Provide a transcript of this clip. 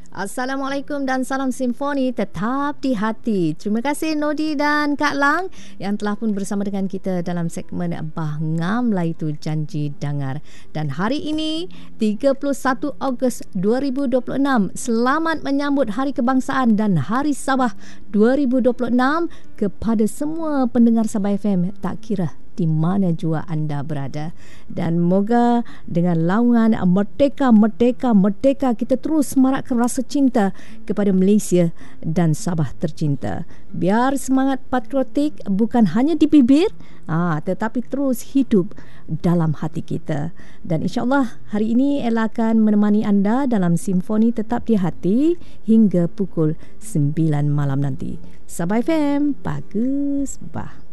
Assalamualaikum dan salam simfoni tetap di hati. Terima kasih Nodi dan Kak Lang yang telah pun bersama dengan kita dalam segmen Bah Ngam lah itu Janji Dangar. Dan hari ini 31 Ogos 2026, selamat menyambut Hari Kebangsaan dan Hari Sabah 2026 kepada semua pendengar Sabah FM, tak kira di mana jua anda berada. Dan moga dengan laungan Merdeka, Merdeka, Merdeka, kita terus semarakkan rasa cinta kepada Malaysia dan Sabah tercinta. Biar semangat patriotik bukan hanya di bibir, tetapi terus hidup dalam hati kita. Dan insyaAllah hari ini Ella akan menemani anda dalam Simfoni Tetap di Hati hingga pukul 9 malam nanti. Sabah FM, bagus bah.